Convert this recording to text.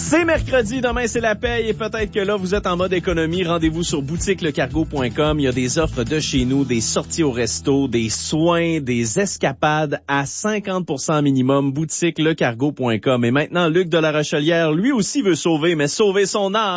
C'est mercredi, demain c'est la paye et peut-être que là vous êtes en mode économie. Rendez-vous sur boutiquelecargo.com. Il y a des offres de chez nous, des sorties au resto, des soins, des escapades à 50% minimum. Boutiquelecargo.com. Et maintenant, Luc de la Rochelière, lui aussi veut sauver, mais sauver son âme.